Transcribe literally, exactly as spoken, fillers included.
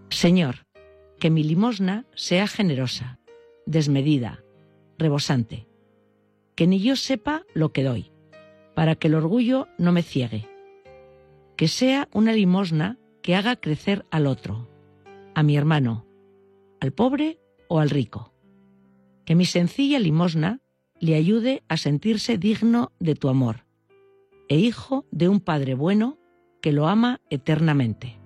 Señor, que mi limosna sea generosa, desmedida, rebosante, que ni yo sepa lo que doy, para que el orgullo no me ciegue. Que sea una limosna que haga crecer al otro, a mi hermano, al pobre o al rico. Que mi sencilla limosna le ayude a sentirse digno de tu amor, e hijo de un Padre bueno que lo ama eternamente.